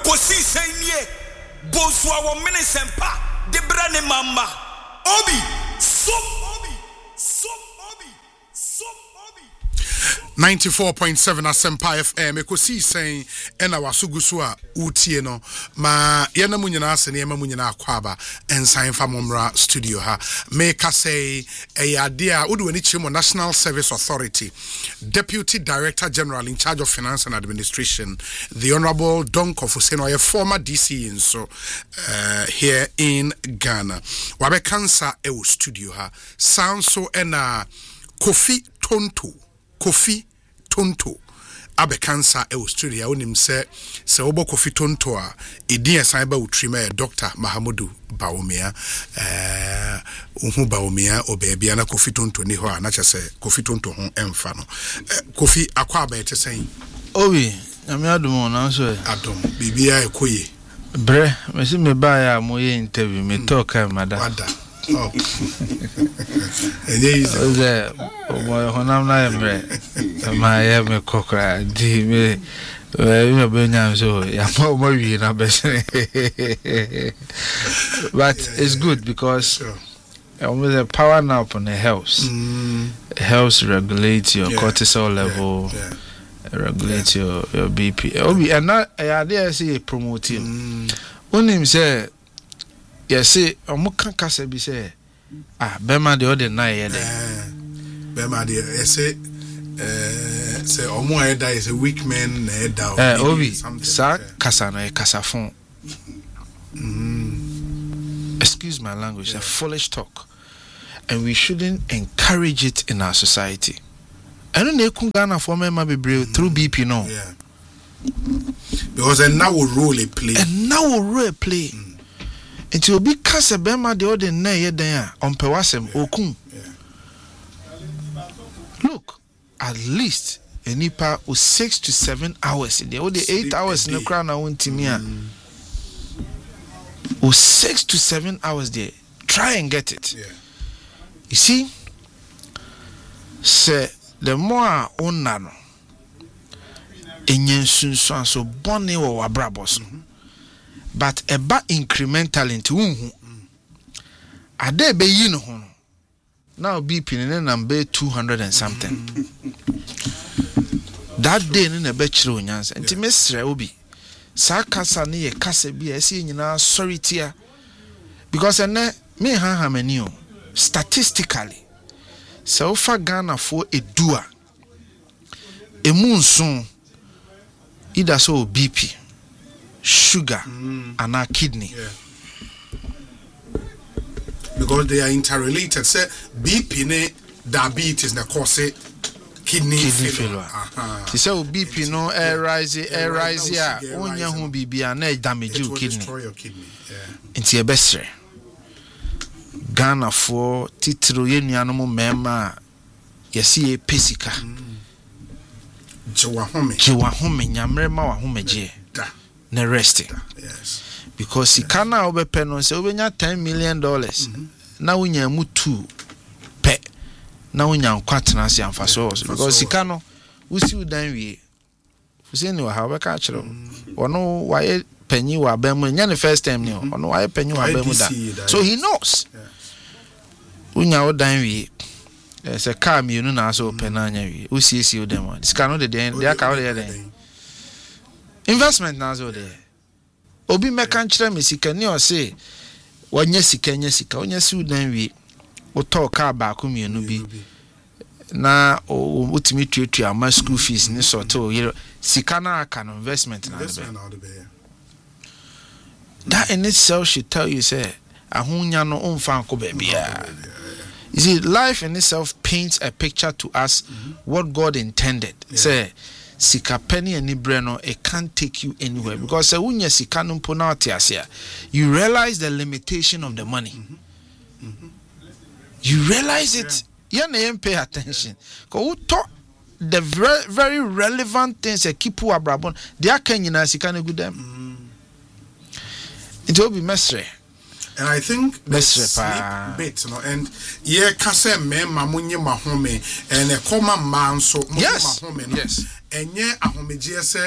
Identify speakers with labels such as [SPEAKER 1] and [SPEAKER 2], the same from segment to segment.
[SPEAKER 1] kosi senye boswa wo mene sempa de brane mama obi so
[SPEAKER 2] 94.7 Asempa FM ekosi sen ena wasugusu a utie no ma yana munyina ase ne yema munyina akwaba ensan fa momra studio ha me ka say eyade a wodu ani chimo National Service Authority Deputy Director General in charge of Finance and Administration, the Honorable Don Kofuseno, a former DC in so here in Ghana. Wabe kansa e studio ha sound so ena Kofi Tonto abekansa e Australia onim se obo Kofi Tonto a edin esan ba utrima Dr. Mahamudu Bawumia uhu Bawumia obebia na Kofi Tonto ni ho a na chese Kofi Tonto ho emfa no Kofi akwa ba ete sen
[SPEAKER 3] obi nyame adom na so
[SPEAKER 2] adom bibia ekoye
[SPEAKER 3] bre mesi me ba ya mo ye interview me talk mada
[SPEAKER 2] wada oh
[SPEAKER 3] Oze o honam na emre ma ya me kokra di me me benya so ya mo wi na be but it's good because with the power now upon the helps helps regulate your cortisol level regulate your BP obi and na ya dey say promoting onim say yes omuka kasa bi say bema de ode na ye den
[SPEAKER 2] bema de say omo eda is a weak man na eda
[SPEAKER 3] obi sa kasa na kasa fon excuse my language, a foolish talk, and we shouldn't encourage it in our society. I don't know Ghana for me be brave through BP no.
[SPEAKER 2] Yeah. Because and now will role play.
[SPEAKER 3] And now will role play. It will be kase bema de ode na ye den on pewasem okun. Look, at least a nipa o 6 to 7 hours in there. O the 8 hours no crown na wontimi a. O 6 to 7 hours there. Try and get it.
[SPEAKER 2] Yeah.
[SPEAKER 3] You see, say the more onano enyen sunsun so boni wo wabrabos. But eba incremental into unhu. Ade be yi no ho. Now BP ne number 200 and something. That day ne be chire onyansa. Enti mesre obi. Sa kasa ne ye kasa bi esi nyina sorry tia. Because ene me ha mani o. Statistically, so far Ghana for a dua, a monsoon, either so BP, sugar, and our kidney.
[SPEAKER 2] Yeah. Because they are interrelated. Say BP ne diabetes na cause kidney failure.
[SPEAKER 3] They say BP no rise ya. Onya hu bibia na damage your kidney.
[SPEAKER 2] Destroy your kidney. Yeah.
[SPEAKER 3] Into your best. Ghana for titro ye nuanom mema yesi e pesika
[SPEAKER 2] jewa home
[SPEAKER 3] nyamre ma wa home je na rest.
[SPEAKER 2] Yes,
[SPEAKER 3] because sika na obepe no se obenya $10 million na wonya mu 2 pe na wonya nkwatena se amfa so because sika no usi udan wie fuse ni wa ha obeka kire ono waye penyi wa bemu nya the first time ni ono waye penyi wa bemu da so he knows. Unya odan wi se car mi unu na so penanya wi usiesi odem one this cannot the aka o dey investment na so dey obi meka nkyere me sika ni o se wanya sika onya si udan wi o talk car ko mi enu bi na otimi tuatua ama school fees ni so to sika na aka no investment na be that in itself should tell you say ahonya no umfa nko bebia. You see, life in itself paints a picture to us what God intended. Say, sika penny and nibreno, it can't take you anywhere because unya sika numpo na tiasia. You realize the limitation of the money. You realize it. You never pay attention. Because who talk the very, very relevant things that keep you abrabon. They are Kenyan sika ne good them. It will be mesre.
[SPEAKER 2] And I think the sleep bit, and yeah, kase me mamunye mahome and a common man so
[SPEAKER 3] yes,
[SPEAKER 2] mahome, yes, and yeah, ahome se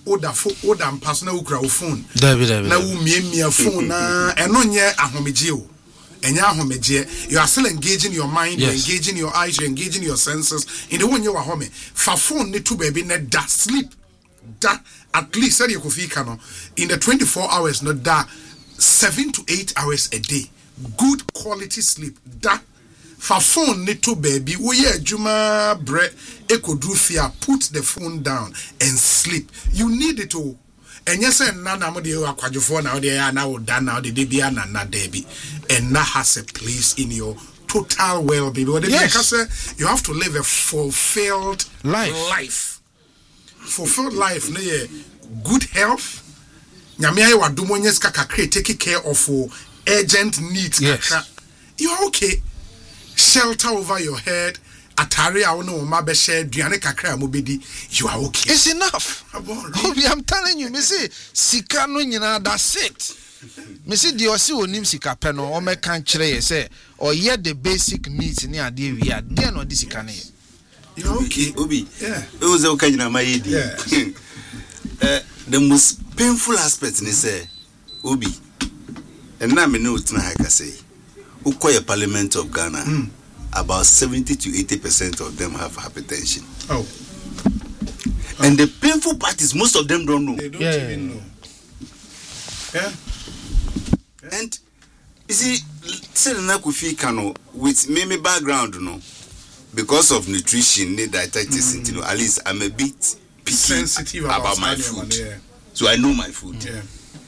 [SPEAKER 2] oda mpa so na wukura wo phone
[SPEAKER 3] David
[SPEAKER 2] na wo miemia phone na eno nye ahomeje o enya ahomeje you are still engaging your mind, you're engaging your eyes, you're engaging your senses in the one you wa home fa phone ne to baby na da sleep da at least said you kofika no in the 24 hours no da 7 to 8 hours a day good quality sleep da fa phone ne to baby wo ye adwuma bre ekodru fia put the phone down and sleep you need it all. And yes, and nana mo de akwadwofo na de ya na wo da na de bia na debi and that has a place in your total well-being. Yes. You have to live a fulfilled life. Fulfilled life na good health. Nyame aye wadomo nyes kakakre take care of urgent needs.
[SPEAKER 3] Yes.
[SPEAKER 2] You are okay. Shelter over your head. Atari a wono ma be share duane kakra mobedi you are okay.
[SPEAKER 3] It's enough. I'm telling you, me say sika no nyina that's it. Me say the osi onim sika pe no o me kan kire ye say or ye the basic needs ni ade wi ade no di sika ne.
[SPEAKER 2] You are okay,
[SPEAKER 4] Obi.
[SPEAKER 2] Yeah.
[SPEAKER 4] It was okay na my yedi.
[SPEAKER 2] Yeah.
[SPEAKER 4] The most painful aspect ni say Obi. And na me no tna ha ka say. Ukoye Parliament of Ghana. About 70 to 80% of them have hypertension.
[SPEAKER 2] Oh.
[SPEAKER 4] And the painful part is most of them don't know.
[SPEAKER 2] They don't even know. Yeah.
[SPEAKER 4] And you see, say na kufi kano with me background, you know, because of nutrition, dietetics, you know, at least I'm a bit picky
[SPEAKER 2] sensitive
[SPEAKER 4] about my food.
[SPEAKER 2] Yeah.
[SPEAKER 4] So I know my food.
[SPEAKER 2] Yeah.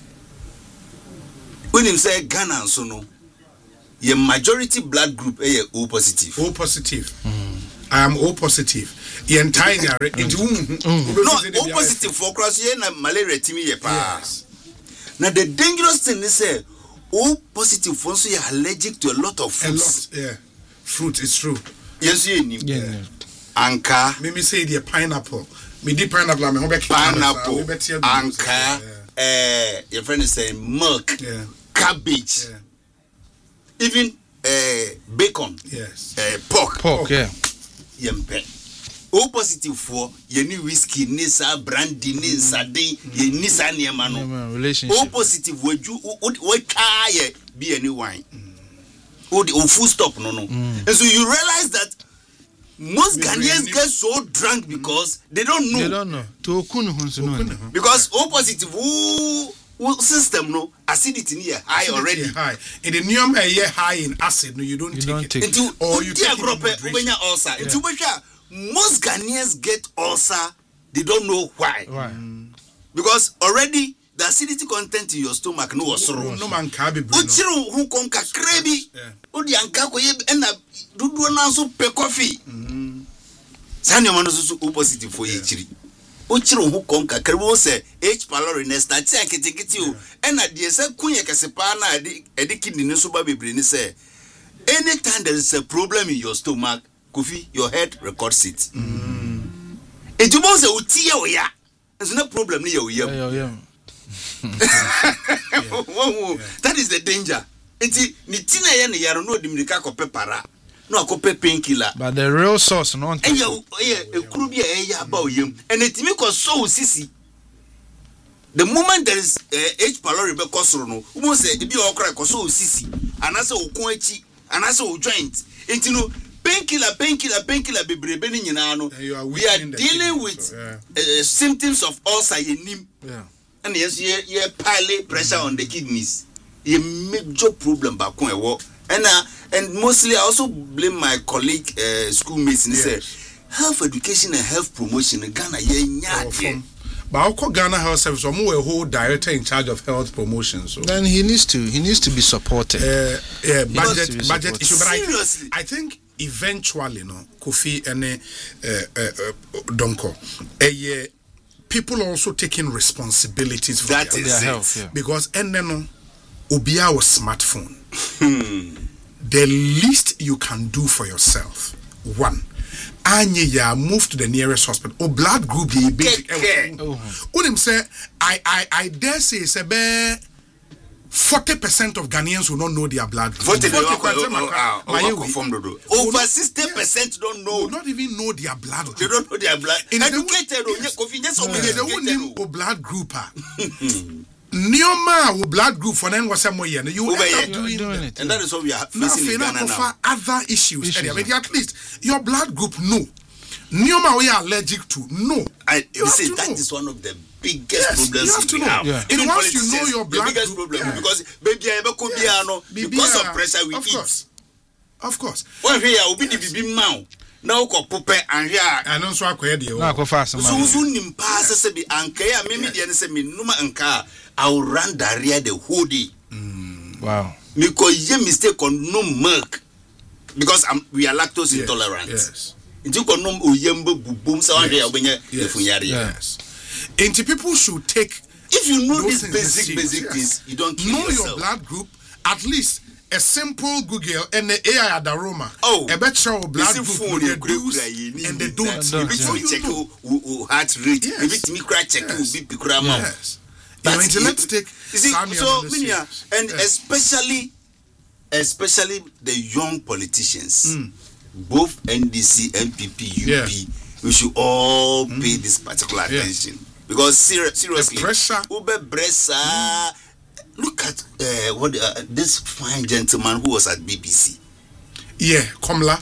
[SPEAKER 4] When him say Ghana, so no. Your majority blood group is O positive.
[SPEAKER 2] O positive. I am O positive. The entire
[SPEAKER 4] no O positive for cross ye na malaria timi ye pa.
[SPEAKER 2] Yes.
[SPEAKER 4] Now the dangerous thing is say O positive for so you allergic to a lot of fruits.
[SPEAKER 2] A lot, yeah. Fruit is true.
[SPEAKER 4] Yes, you need.
[SPEAKER 3] Yeah.
[SPEAKER 4] Anka.
[SPEAKER 2] Me say the pineapple. Me di pineapple me
[SPEAKER 4] pineapple. Anka. Your friend is saying milk.
[SPEAKER 2] Yeah.
[SPEAKER 4] Cabbage.
[SPEAKER 2] Yeah.
[SPEAKER 4] Even bacon,
[SPEAKER 2] yes,
[SPEAKER 4] pork,
[SPEAKER 3] yeah.
[SPEAKER 4] Yempe. O positive for ye new whiskey, nisa brandy, nisa day, ye nisa niemano.
[SPEAKER 3] Relationship.
[SPEAKER 4] O positive would you what be any wine? O the full stop no. And so you realize that most Ghanaians get so drunk because they don't know.
[SPEAKER 3] They don't know. To okunu
[SPEAKER 4] because O positive system no acidity near high already
[SPEAKER 2] high in the new high in acid no you don't take it
[SPEAKER 4] into
[SPEAKER 2] or you take
[SPEAKER 4] it ulcer into most Ghanaians get ulcer they don't know why because already the acidity content in your stomach no osoro
[SPEAKER 2] no man ka be
[SPEAKER 4] uchiru hu kon kakra bi odi anka koye na dudu na so pe coffee sani mo no so positive for ye chiri Ochiro who conquer Kerbo say H. pylori nesta tiakiti o and at the se kunya kasepana edi kidney no so baby say anytime there is a problem in your stomach, Kofi, your head records it. It you say utie o ya. There's no problem ni ya. That is the danger. Enti ni tina ya ne yaro no dimrika ko pepara. No akope painkiller.
[SPEAKER 3] But the real source no.
[SPEAKER 4] And could be a about him. And it me cause so sissy. The moment there is H. pylori because no, who say it be all crack or so sissy, and as a quenchi, and as a joint. And you know, painkiller be breathing in ano. We are dealing with symptoms of ulcer in him.
[SPEAKER 3] Yeah.
[SPEAKER 4] And yes, yeah, pile pressure on the kidneys. A major problem back on a walk. And mostly I also blame my colleague schoolmates and say health education and health promotion in Ghana
[SPEAKER 2] but how come Ghana Health Service or more a whole director in charge of health promotion so
[SPEAKER 3] then he needs to be supported
[SPEAKER 2] budget issue but I think eventually no Kofi and Donko people also taking responsibilities for
[SPEAKER 4] their
[SPEAKER 3] health
[SPEAKER 2] because and then Obia was smartphone. The least you can do for yourself, one, move to the nearest hospital or blood group. Unim say I dare say 40% of Ghanaians will not know their blood group.
[SPEAKER 4] Over 60% don't know.
[SPEAKER 2] Will not even know their blood group.
[SPEAKER 4] They don't know their blood. Educated,
[SPEAKER 2] they won't know blood group. Neoma blood group for then was some way. You end up doing
[SPEAKER 3] it.
[SPEAKER 4] And that is what we are facing in Ghana now.
[SPEAKER 2] Other issues. But at least your blood group, no. Neoma we are allergic to, no.
[SPEAKER 4] You say that is one of the biggest problems
[SPEAKER 2] we have.
[SPEAKER 4] Even
[SPEAKER 2] once you know your blood
[SPEAKER 4] the biggest
[SPEAKER 2] group,
[SPEAKER 4] problem because because of pressure we eat.
[SPEAKER 2] Of course.
[SPEAKER 4] One here will be the baby mouth. Now ko pope and here.
[SPEAKER 2] I know so akwa dey.
[SPEAKER 3] Na ko fast man.
[SPEAKER 4] So nim pass say be anka ya me dey say me numa anka I will run diarrhea the whole day.
[SPEAKER 3] Wow.
[SPEAKER 4] Because you mistake on no milk because we are lactose intolerant.
[SPEAKER 2] Yes.
[SPEAKER 4] Nti ko no oyembo bubum say one day obenya efunyare.
[SPEAKER 2] Yes. And people should take
[SPEAKER 4] if you know these basic things, you don't kill yourself.
[SPEAKER 2] Your blood group, at least a simple Google and the AI at the Roma.
[SPEAKER 4] A better
[SPEAKER 2] blood group the do's and the don'ts.
[SPEAKER 4] Check heart rate. Maybe me cry check will be pikura mouth.
[SPEAKER 2] Yes. Let's take
[SPEAKER 4] so Minia, and especially the young politicians, both NDC, MPP, UP, we should all pay this particular attention. Because seriously, Ube Bressa, look at what this fine gentleman who was at BBC.
[SPEAKER 2] Yeah, Komla.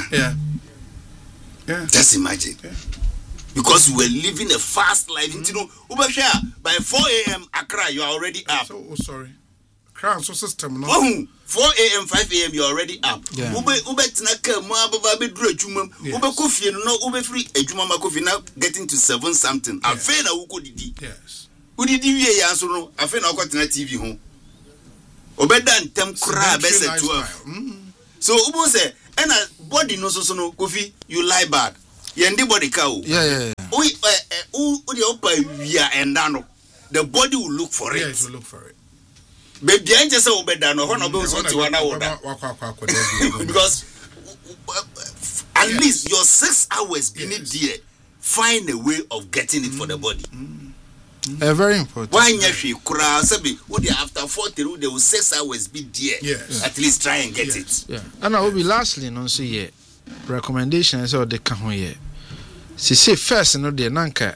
[SPEAKER 4] Yeah. Just imagine. Yeah. Because we were living a fast life. You know, Ube share by 4 a.m. Accra, you are already up.
[SPEAKER 2] Sorry. Crown so system no.
[SPEAKER 4] 4 a.m., 5 a.m. you're already up. Ube tinaka mo ababa be dru adwuma. Ube kofi no ube free adwuma ma kofi now getting to 7 something. Afa na wo didi.
[SPEAKER 2] Yes.
[SPEAKER 4] Udidi wie ya so no afa na wo tena TV ho. Ube dan tem kra be say 12. So ube say and body no so no kofi you lie bad. Yendi body ka o.
[SPEAKER 3] Yeah.
[SPEAKER 4] We the opa we are endano. The body will look for it.
[SPEAKER 2] Yeah, it will look for it.
[SPEAKER 4] Baby, I just say obeda no hono be so ti wana woda. Because at least your 6 hours be need there. Find a way of getting it for the body.
[SPEAKER 3] Very important.
[SPEAKER 4] Why nyashi kura sabi we after 40 they will 6 hours be there.
[SPEAKER 2] Yes.
[SPEAKER 4] At least try and get it.
[SPEAKER 3] Yeah. And I will be lastly no so here recommendations or the kan ho here. Say first no de nanka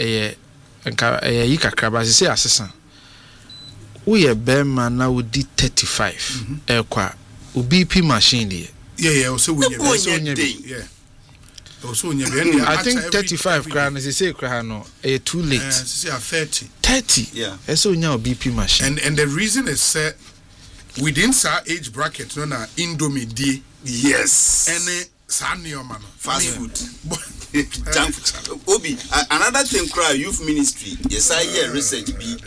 [SPEAKER 3] nka yi kakra ba say assessment. We are Bema now we did 35. Ekwa BP machine there.
[SPEAKER 2] Yeah. Also we
[SPEAKER 3] I think 35 grand is say no too late.
[SPEAKER 2] Say 30.
[SPEAKER 3] 30.
[SPEAKER 4] Yeah.
[SPEAKER 3] So nya BP machine.
[SPEAKER 2] And the reason is within our age bracket no na Indomie D.
[SPEAKER 4] Yes.
[SPEAKER 2] And Sanio
[SPEAKER 4] fast food. Obi, another thing cry youth ministry. Yes, I hear research be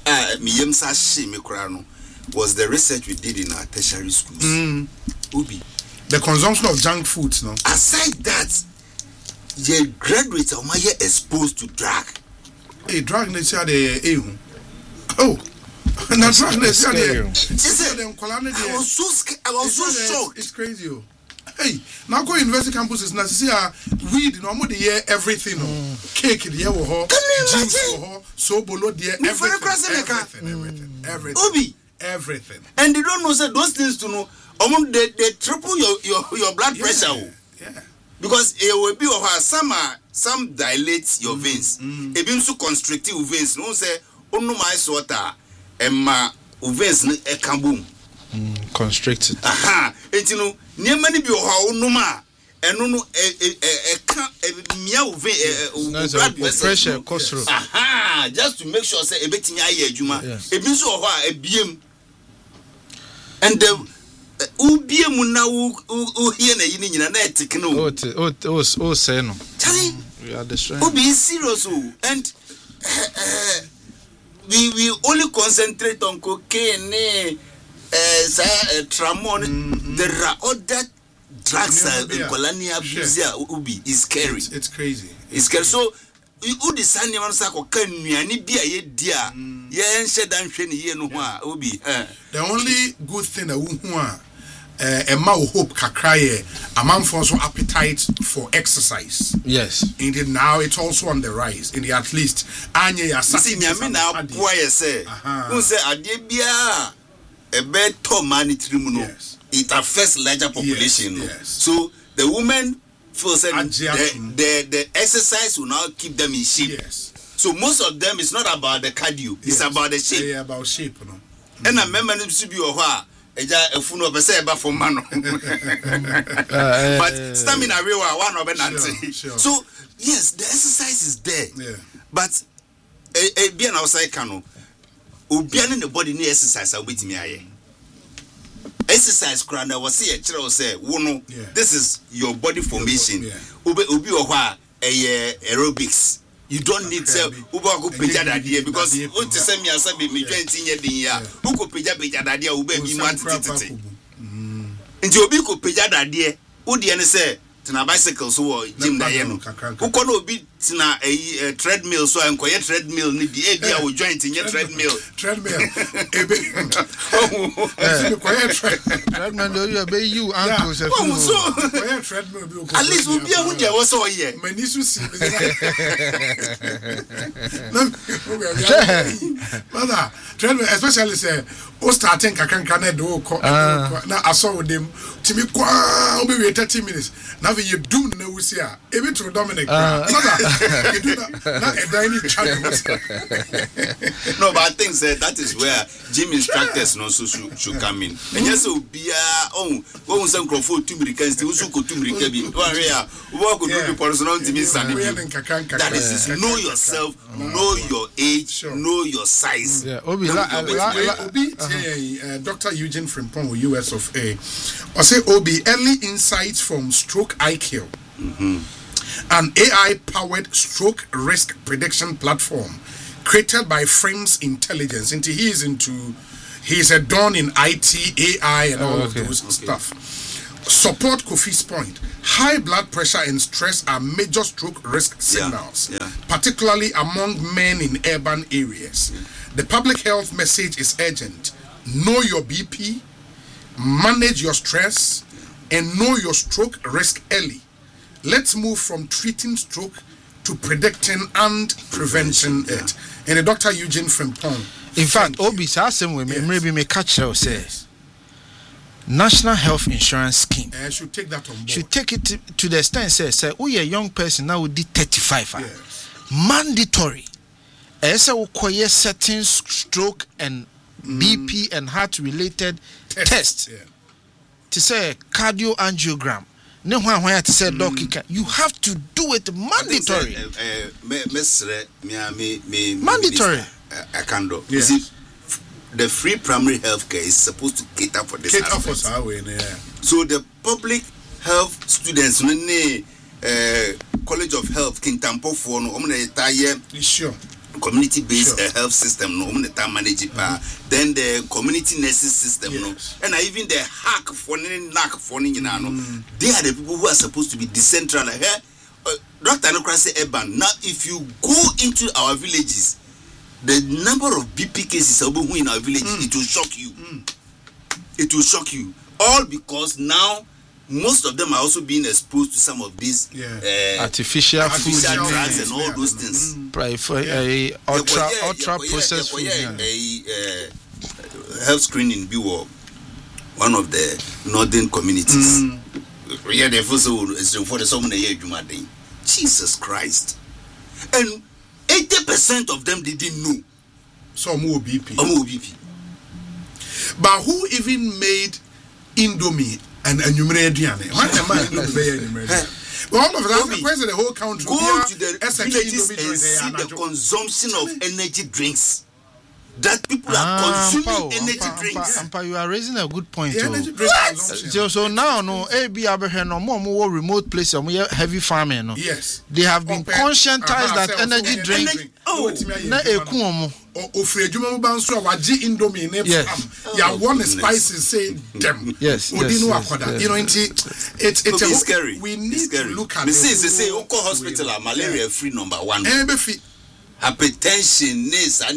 [SPEAKER 4] was the research we did in our tertiary schools. Obi,
[SPEAKER 2] the consumption of junk foods, no.
[SPEAKER 4] Aside that, your graduates are exposed to drug.
[SPEAKER 2] Hey, drug they say the oh, na drug they say the.
[SPEAKER 4] I was so scared. I was so shocked.
[SPEAKER 2] It's crazy. Hey, now go university campuses now see weed no more the year everything cake the year juice so below the everything
[SPEAKER 4] Obi
[SPEAKER 2] everything
[SPEAKER 4] and they don't know say those things to know they triple your blood pressure because it will be some dilate your veins it be so constrictive veins no say no my water and my veins e can boom
[SPEAKER 3] constricted
[SPEAKER 4] and you know near many be how no ma and no meow blood
[SPEAKER 3] pressure cholesterol
[SPEAKER 4] just to make sure say a bit nya adwuma e bi so ho a biem and the ubiem na u here na yin nyina na etik no
[SPEAKER 3] say no we are destroying
[SPEAKER 4] be serious and we only concentrate on cocaine tramon there are other drugs in colonial ubi is scary.
[SPEAKER 2] It's crazy.
[SPEAKER 4] It's scary. So you decide you want to go can nuani bi aye dia ye nhye dan hwe ne ye no ho a ubi
[SPEAKER 2] the only good thing that we Emma hope kakraye amanfo so appetite for exercise.
[SPEAKER 3] Yes.
[SPEAKER 2] Indeed now it's also on the rise. In the at least anye ya
[SPEAKER 4] see nyame na boy say who say ade bia a better monetary mono.
[SPEAKER 2] Yes.
[SPEAKER 4] It affects larger population.
[SPEAKER 2] Yes.
[SPEAKER 4] So the women feel that
[SPEAKER 2] Adjacent.
[SPEAKER 4] the exercise will now keep them in shape.
[SPEAKER 2] Yes.
[SPEAKER 4] So most of them is not about the cardio, it's about the shape.
[SPEAKER 2] Yeah, about shape, no.
[SPEAKER 4] And I remember to be a a funo of a saber for man. But stamina real one of an
[SPEAKER 2] Sure.
[SPEAKER 4] So yes, the exercise is there.
[SPEAKER 2] Yeah.
[SPEAKER 4] But a be an outside canoe. Ubian in the body near exercise are with me. Exercise crown, I was see a child say, Wono, this is your body formation. Ube oha aerobics. You don't need to Uba pejada dear because what to send me as a baby 20 years. Who could pejada dear, Ube be wanted. And you be could pejada dear, who the say. Na bicycles or gym diano. Who can be na a treadmill so I'm quite treadmill need the idea we joint in your treadmill.
[SPEAKER 2] Treadmill.
[SPEAKER 3] Treadmill, you obey you, uncle.
[SPEAKER 2] Treadmill.
[SPEAKER 4] At least we'll be able to was all here.
[SPEAKER 2] My niece will see. Mother, treadmill, especially say, oh, starting Kakan do. Now I saw with them. Timmy, be 30 minutes. Now you do know we see even to Dominic. You do not a dining channel.
[SPEAKER 4] No, but I think that is where gym instructors also should come in. And yes, so be one some crowd to be against the Usuku to be what could be personal to me. That is know yourself, know your age, know your size.
[SPEAKER 3] Yeah,
[SPEAKER 2] Dr. Eugene Frimpong, US of A. I say Obi early insights from Stroke IQ, an AI-powered stroke risk prediction platform created by Frames Intelligence. And he's a don in IT, AI, and all of those stuff. Support Kofi's point. High blood pressure and stress are major stroke risk signals, particularly among men in urban areas. The public health message is urgent. Know your BP, manage your stress, and know your stroke risk early. Let's move from treating stroke to predicting and preventing it. And Dr. Eugene Frimpong.
[SPEAKER 3] In fact, Obi same way maybe me catch you say National Health Insurance Scheme.
[SPEAKER 2] Should take that on board.
[SPEAKER 3] Should take it to the extent say we a young person now would 35. Mandatory. As a certain stroke and BP and heart related test. To say cardioangiogram. No one to say doctor. You have to do it mandatory. Mandatory.
[SPEAKER 4] I can do. You see, the free primary health care is supposed to cater for this aspect. So the public health students, College of Health, Kintampo for no, community-based health system, no, manage it. Then the community nursing system, no, and even the hack for knack for they are the people who are supposed to be decentralized. Dr. Anokrasi Eban. Now, if you go into our villages, the number of BP cases in our villages, it will shock you. It will shock you. All because now most of them are also being exposed to some of these
[SPEAKER 3] artificial
[SPEAKER 4] drugs and all those things.
[SPEAKER 3] Ultra processed food.
[SPEAKER 4] Health screening be one of the northern communities. They for the someone Jesus Christ. And 80% of them didn't know.
[SPEAKER 2] Some more BP.
[SPEAKER 4] BP.
[SPEAKER 2] But who even made Indomie and Numeridiane? All of that, across the whole country.
[SPEAKER 4] Go to the villages and see the consumption of energy drinks. That people are consuming energy drinks.
[SPEAKER 3] You are raising a good point.
[SPEAKER 2] So
[SPEAKER 3] now, no, AB no more remote place, heavy farming. No.
[SPEAKER 2] Yes,
[SPEAKER 3] they have been conscientized that energy drink.
[SPEAKER 2] One spices say them.
[SPEAKER 3] Yes.
[SPEAKER 2] You know, it's
[SPEAKER 4] scary.
[SPEAKER 2] We need to look at
[SPEAKER 4] it. Say, hospital malaria free #1. Hypertension,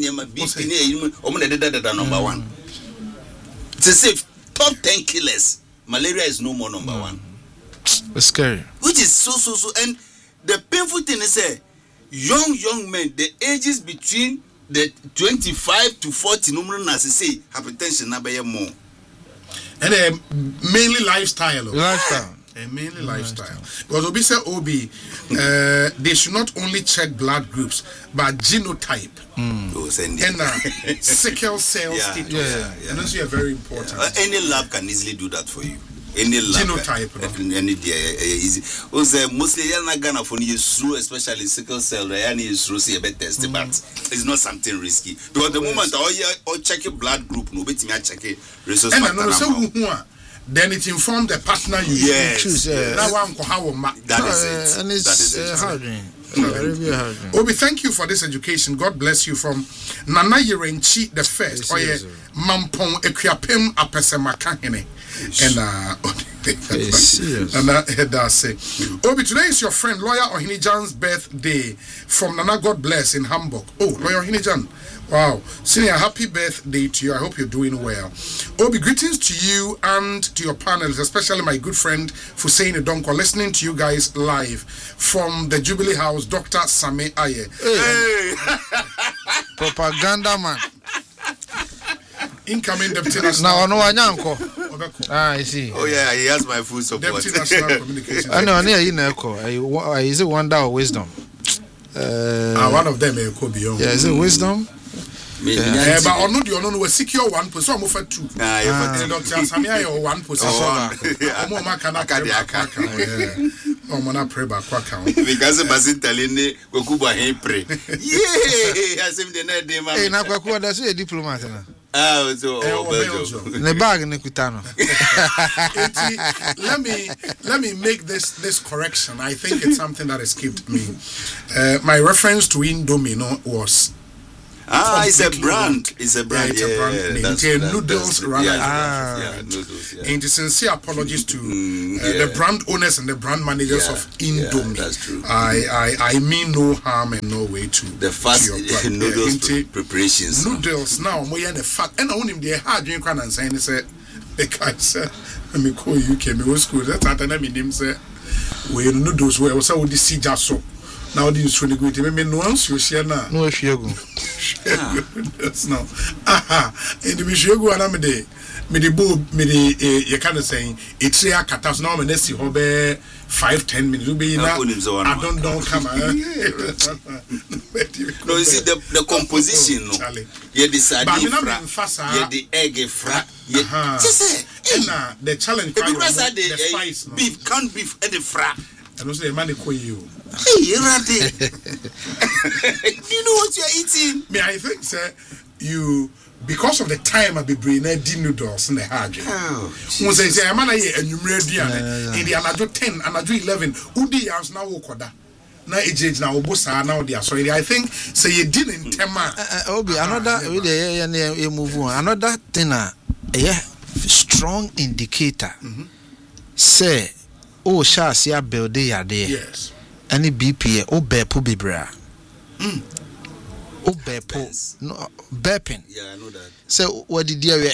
[SPEAKER 4] BP, number 1. To say top 10 killers, malaria is no more number 1.
[SPEAKER 3] It's scary.
[SPEAKER 4] Which is so. And the painful thing is, young men, the ages between the 25 to 40 number na say hypertension na be more.
[SPEAKER 2] And mainly lifestyle.
[SPEAKER 3] Lifestyle.
[SPEAKER 2] Mainly lifestyle. Because Obi said Obi, they should not only check blood groups, but genotype. And sickle cell status. And those are very important.
[SPEAKER 4] Any lab can easily do that for you. Any lab.
[SPEAKER 2] Genotype.
[SPEAKER 4] Any easy. Also, mostly you're not gonna for you through, especially sickle cell. You're through see a bit test, but it's not something risky. Because the moment or check your blood group, no, but me check it. Resource factor.
[SPEAKER 2] Then it informed the partner you choose.
[SPEAKER 4] That is it.
[SPEAKER 3] And it's hard.
[SPEAKER 2] Obi, thank you for this education. God bless you. From Nana Yerenchi the first. Oye Mampong Equiapem Apesemaka Hene. And Obi, today is your friend Lawyer Ohinijan's birthday from Nana God bless in Hamburg. Oh, Lawyer Ohinijan. Wow. Senior, happy birthday to you. I hope you're doing well. Obi, greetings to you and to your panels, especially my good friend Fusein Donko, listening to you guys live from the Jubilee House, Dr. Same Aye.
[SPEAKER 3] Hey. Propaganda man.
[SPEAKER 2] Incoming Deputy National.
[SPEAKER 3] Now, no, I see.
[SPEAKER 4] Oh, yeah, he has my full support.
[SPEAKER 2] Deputy National Communications.
[SPEAKER 3] I know, is it wonder or wisdom?
[SPEAKER 2] One of them could be.
[SPEAKER 3] Yeah, is it wisdom?
[SPEAKER 2] But on the other we secure one person, I'm for two. Dr. Samia or one person. Mona pray back
[SPEAKER 4] because the Basintaline Gokuba he pray. Yeah, as if the net de man.
[SPEAKER 3] Hey, na kwa that's a diplomat.
[SPEAKER 4] So
[SPEAKER 3] the bag Nikutano.
[SPEAKER 2] Let me make this correction. I think it's something that escaped me. My reference to Indomino was
[SPEAKER 4] it's a brand. It's a brand.
[SPEAKER 2] Yeah, it's a brand. Noodles run.
[SPEAKER 4] Noodles.
[SPEAKER 2] And sincere apologies to the brand owners and the brand managers of Indomie.
[SPEAKER 4] That's true.
[SPEAKER 2] I mean no harm and no way to
[SPEAKER 4] the fast noodles preparations.
[SPEAKER 2] Noodles now we are the fat and only the hard drink and saying say because me call UK me was school that and me name say we noodles we also would see just so. Now this is really good. Maybe no one you share now.
[SPEAKER 3] No shego.
[SPEAKER 2] That's now. And the shego anamede. Me the you can say it's a katas now. Me nesi hobe 5-10 minutes. Be na. I don't come.
[SPEAKER 4] No, you see the composition. No. You the sardine fra. You the egg fra.
[SPEAKER 2] And the challenge.
[SPEAKER 4] The spice. Beef, canned beef, and the fra.
[SPEAKER 2] And also the money call you.
[SPEAKER 4] Hey, Randy. Do you know what you're eating?
[SPEAKER 2] Me, I think, sir, you because of the time I be bringing noodles in the hard. When they say I'm gonna eat and you ready in the another 10, another 11, Udi house now Okoda. Now age now Obosa now they are sorry. I think say you didn't tema.
[SPEAKER 3] Obi another we move on. Another thing strong indicator. Say oh sha see a build there.
[SPEAKER 2] Yes.
[SPEAKER 3] Any BP o bepo bibra. O bepo no bepping.
[SPEAKER 4] Yeah, I know that.
[SPEAKER 3] So what did you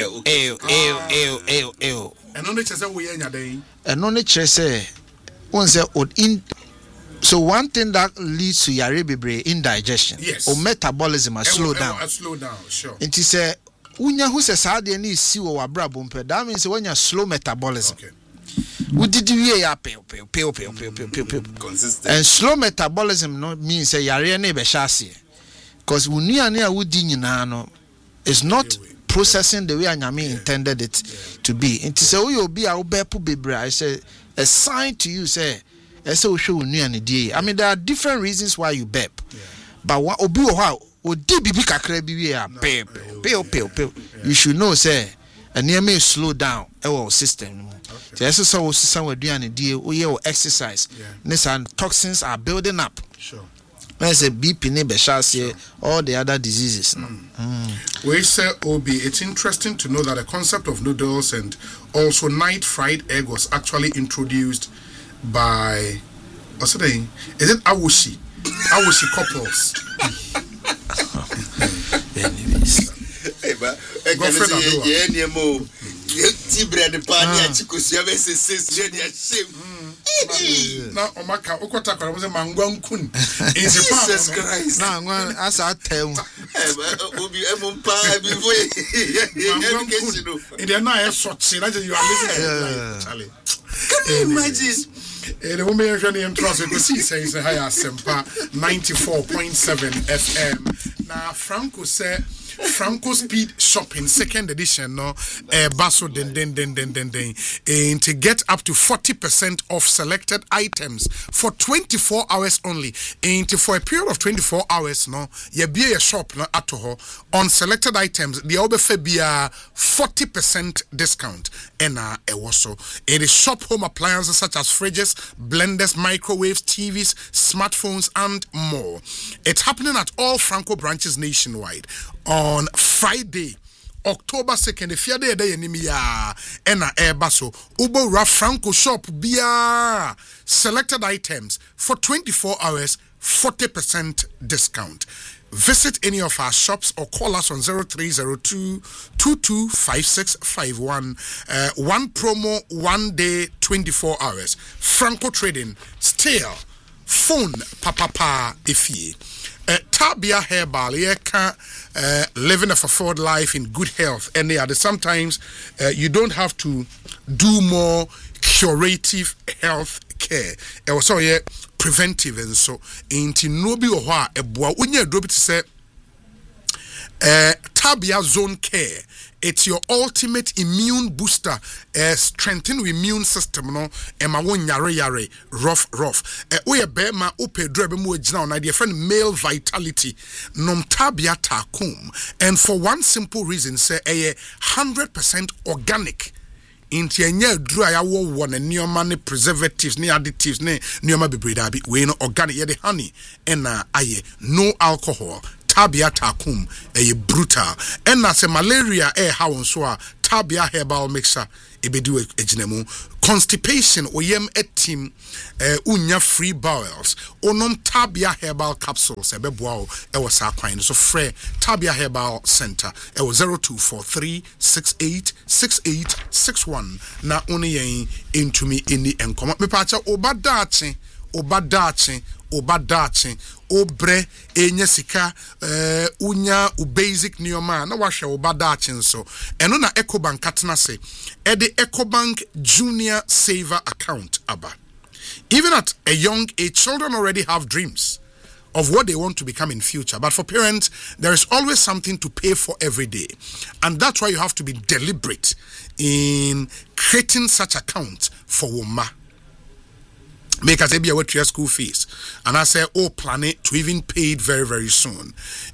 [SPEAKER 2] And only say we enya dey.
[SPEAKER 3] And only say one say in so one thing that leads to yare bebre indigestion or metabolism slow down.
[SPEAKER 2] Slow down, sure.
[SPEAKER 3] And he say unya who say sa de ni si wo wabra bompe. That means when you slow metabolism. Okay. We did consistent. And slow metabolism no means a yare ne be shasi. Because we no is not processing the way Anyame intended it to be. And to say we will be our bepu bibra, I say a sign to you say so show I mean there are different reasons why you burp. But what obi how odi bibi kakra bi we you should know say and near me slow down our system. So some deal exercise. And toxins are building up.
[SPEAKER 2] Sure.
[SPEAKER 3] There's a BP all the other diseases.
[SPEAKER 2] We say Obi, it's interesting to know that the concept of noodles and also night fried egg was actually introduced by what's the name? Is it Awushi? Awushi couples. na omaka okota kwara mo se mangwankun
[SPEAKER 4] Jesus Christ
[SPEAKER 3] na ngwan asa tem
[SPEAKER 4] obi emumpa before
[SPEAKER 2] mangwankun in the na so na you are living Charlie.
[SPEAKER 4] Can you imagine?
[SPEAKER 2] The woman usually entrust to see says the higher Sempa 94.7 FM. Now Franco said Franco Speed Shopping second edition no baso den and to get up to 40% off selected items for 24 hours only and for a period of 24 hours no ye be a shop no atoho on selected items the obefe be a 40% discount and also it is shop home appliances such as fridges, blenders, microwaves, TVs, smartphones and more. It's happening at all Franco branches nationwide on Friday, October 2nd. If you're there, Ena Airbaso, Ubo Ra Franco shop Bia selected items for 24 hours, 40% discount. Visit any of our shops or call us on 0302 225651. One promo, 1 day, 24 hours. Franco Trading, still phone papa ifie. Tabia Herbal, living a fulfilled life in good health. And sometimes you don't have to do more curative health care. Also, preventive and so. Inti nobi oha ebwa unye drobi to say Tabia Zone Care. It's your ultimate immune booster, strengthen your immune system. No, ema won yare rough. Oye be ma upe drebe mu ejina na dear friend male vitality. Nom Tabia takum, and for one simple reason, say 100% organic. Inti enye dry awo one neoma ne preservatives ne additives ne neoma bebreda bi we no organic ye the honey ena aye no alcohol. Tabia takum brutal and na se malaria how on so Tabia herbal mixer ebedu ejinemu constipation oyem etim unya free bowels onom Tabia herbal capsules ebeboa ewo sa kwan so frɛ Tabia herbal center ewo 0243686861 na one yen entumi eni enkoma me pa cha obadache obre enya sika unya basic neoma na wahwe obadache nso eno na Ecobank katena se e the Ecobank Junior Saver account aba. Even at a young age, children already have dreams of what they want to become in future, but for parents there is always something to pay for every day, and that's why you have to be deliberate in creating such account for Woma. Make us maybe away to your school fees, and I say, plan it to even pay it very, very soon.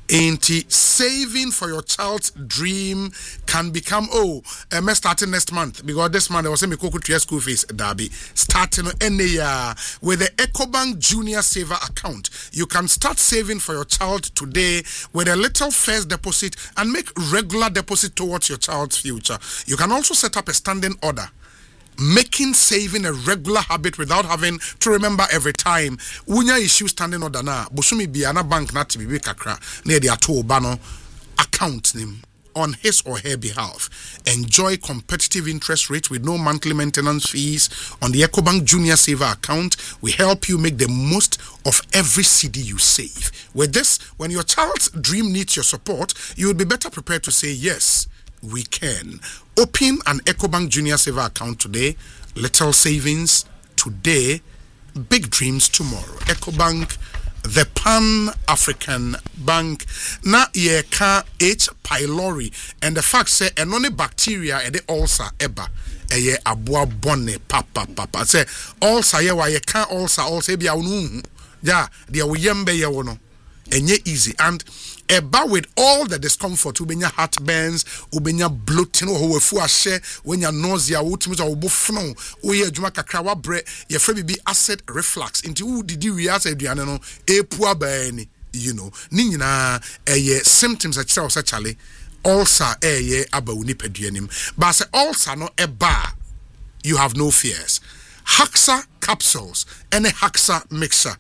[SPEAKER 2] Saving for your child's dream can become starting next month, because this month I was saying me go to your school fees, Darby. Starting any year with the Ecobank Junior Saver account, you can start saving for your child today with a little first deposit and make regular deposit towards your child's future. You can also set up a standing order, making saving a regular habit without having to remember every time. Unya issue standing order na busumi bia na bank na tibi kakra na de ato bano account name on his or her behalf. Enjoy competitive interest rates with no monthly maintenance fees on the Ecobank Junior Saver account. We help you make the most of every CD you save. With this, when your child's dream needs your support, you will be better prepared to say yes. We can. Open an Ecobank Junior Saver account today. Little savings today, big dreams tomorrow. Ecobank, the Pan-African Bank. Na ye ka H. pylori, and the fact say enone bacteria and the ulcer eba. Eye abua bonne papa. Say ulcer ye wa ye ka ulcer bia unu. Ja, dia uyembe ye wono. Enye easy and eba with all the discomfort, ubenya heartburns, ubenya bloating, owefu ashe, wenya nausea, utimiza ubufno, uye juma kakra wabre, ye frebi be acid reflux. Into who did you react aduane no epua baeni, you know. Ninyina symptoms at such ale ulcer aba unipeduanim. But say ulcer no eba, you have no fears. Haxa capsules and a Haxa mixer.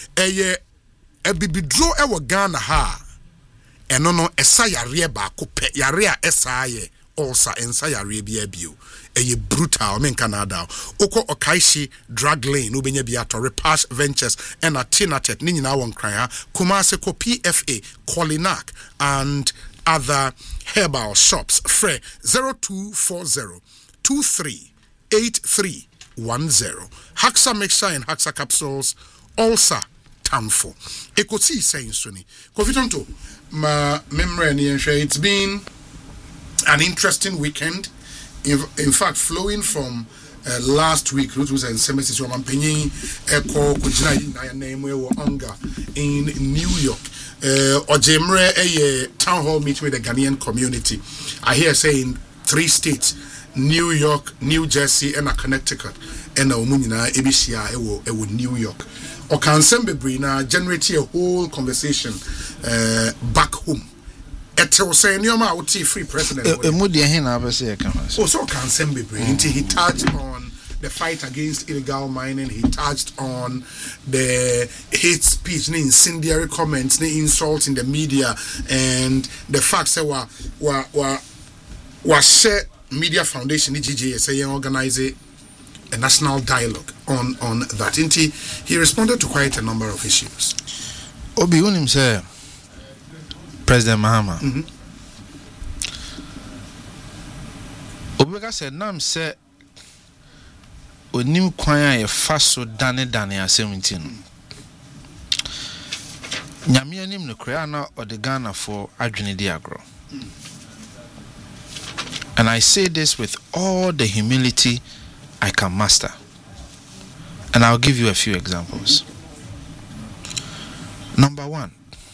[SPEAKER 2] Ebibidro ewo Ghana ha. Eno no esa yare ba ko pe yare a esa ye ulcer ensa yare bia bio. brutal men Canada oko okaishi drug lane ubenya biato repash ventures and a tinatech ni nyina won kran ha Kumase ko PFA Colinac and other herbal shops free 0240 238310 Haxa mixture and Haxa capsules also tamfo ekosi saying suni kofitonto ma memre ni it's been an interesting weekend. In fact, flowing from last week, which was in Semester Mampenyi, Echo, Kujina, Onga in New York. Ojemre, a town hall meeting with the Ghanaian community. I hear saying 3 states, New York, New Jersey, and Connecticut, and Omunina, ABCI, New York. Or can Sembe generate a whole conversation back home. Eto say nyoma uti free president.
[SPEAKER 3] Emudi hin abese kan.
[SPEAKER 2] Oh, so can Sembe he touched on the fight against illegal mining. He touched on the hate speech, the incendiary comments, the insults in the media, and the fact that wa share media foundation EGJ say organize a national dialogue on that. He responded to quite a number of issues.
[SPEAKER 3] Obi unim say President Mahama. Obega said, "Nam say onim kwan ye faso dane asɛmtin. Nyame anim no kra na odegana for adwene di agro." And I say this with all the humility I can muster. And I'll give you a few examples. Number 1.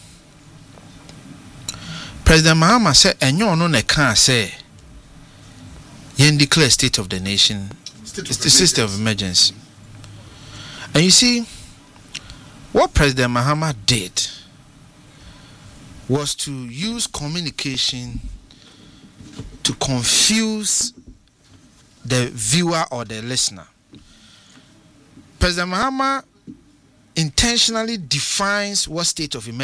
[SPEAKER 3] President Mahama said, "Enyo no ne kan say yen declare state of the nation, state of emergency." And you see, what President Mahama did was to use communication to confuse the viewer or the listener. President Mahama intentionally defines what state of emergency